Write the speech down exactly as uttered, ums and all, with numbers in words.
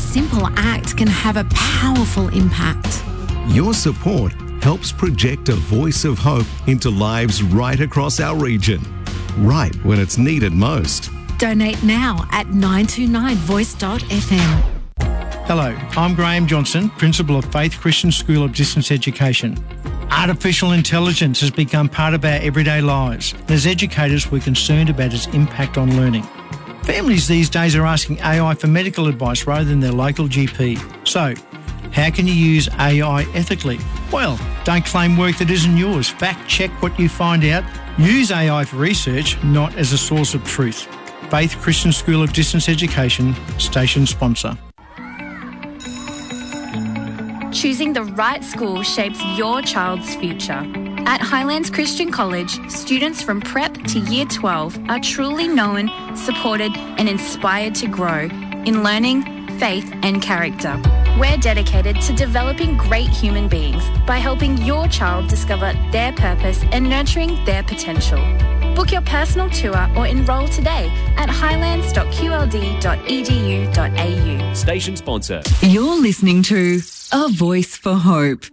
simple act can have a powerful impact. Your support helps project a voice of hope into lives right across our region, right when it's needed most. Donate now at nine two nine voice dot f m. Hello, I'm Graham Johnson, Principal of Faith Christian School of Distance Education. Artificial intelligence has become part of our everyday lives. As educators, we're concerned about its impact on learning. Families these days are asking A I for medical advice rather than their local G P. So, how can you use A I ethically? Well, don't claim work that isn't yours. Fact check what you find out. Use A I for research, not as a source of truth. Faith Christian School of Distance Education, station sponsor. Choosing the right school shapes your child's future. At Highlands Christian College, students from prep to year twelve are truly known, supported and inspired to grow in learning, faith and character. We're dedicated to developing great human beings by helping your child discover their purpose and nurturing their potential. Book your personal tour or enrol today at highlands dot q l d dot e d u dot a u. Station sponsor. You're listening to A Voice for Hope.